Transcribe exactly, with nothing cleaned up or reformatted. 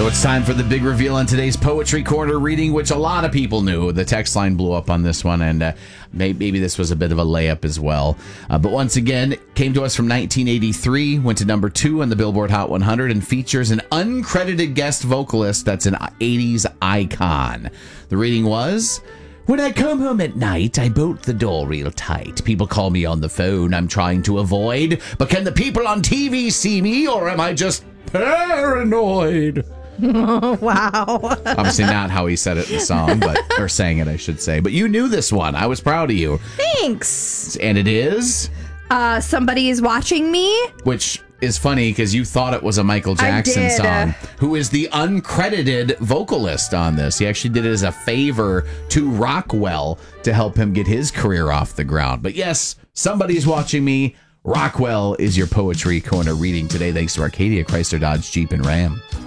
So it's time for the big reveal on today's Poetry Corner reading, which a lot of people knew. The text line blew up on this one, and uh, maybe, maybe this was a bit of a layup as well. Uh, but once again, it came to us from nineteen eighty-three, went to number two on the Billboard Hot one hundred, and features an uncredited guest vocalist that's an eighties icon. The reading was... When I come home at night, I bolt the door real tight. People call me on the phone I'm trying to avoid. But can the people on T V see me, or am I just paranoid? Oh, wow. Obviously not how he said it in the song, but or sang it, I should say. But you knew this one. I was proud of you. Thanks. And it is? Uh, Somebody is Watching Me. Which is funny because you thought it was a Michael Jackson song, who is the uncredited vocalist on this. He actually did it as a favor to Rockwell to help him get his career off the ground. But yes, Somebody's Watching Me. Rockwell is your Poetry Corner reading today, thanks to Arcadia, Chrysler, Dodge, Jeep, and Ram.